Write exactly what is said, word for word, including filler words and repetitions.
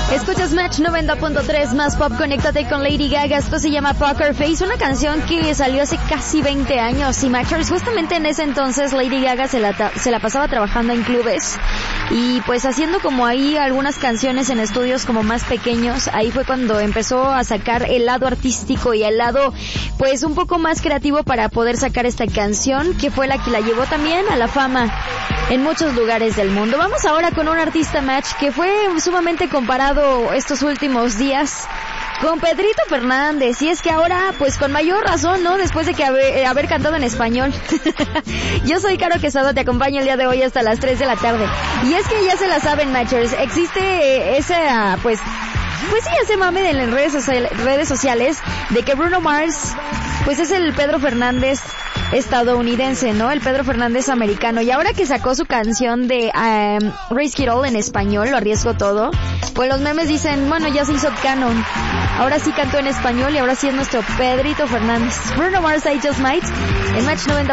Escuchas Match noventa punto tres más pop, conéctate con Lady Gaga. Esto se llama Poker Face, una canción que salió hace casi veinte años. Y Matchers, justamente en ese entonces Lady Gaga se la, ta- se la pasaba trabajando en clubes y pues haciendo como ahí algunas canciones en estudios como más pequeños. Ahí fue cuando empezó a sacar el lado artístico y el lado pues un poco más creativo para poder sacar esta canción, que fue la que la llevó también a la fama en muchos lugares del mundo. Vamos ahora con un artista, Match, que fue sumamente comparado estos últimos días con Pedrito Fernández, y es que ahora pues con mayor razón, ¿no? Después de que haber, eh, haber cantado en español. Yo soy Caro Quesada, te acompaño el día de hoy hasta las tres de la tarde. Y es que ya se la saben, Matchers, existe eh, esa pues pues sí, ese mame de las redes, social, redes sociales de que Bruno Mars pues es el Pedro Fernández estadounidense, ¿no? El Pedro Fernández americano. Y ahora que sacó su canción de um, Risk It All en español, Lo Arriesgo Todo, pues los memes dicen, bueno, ya se hizo canon. Ahora sí cantó en español y ahora sí es nuestro Pedrito Fernández. Bruno Mars, I Just Might, en Match noventa.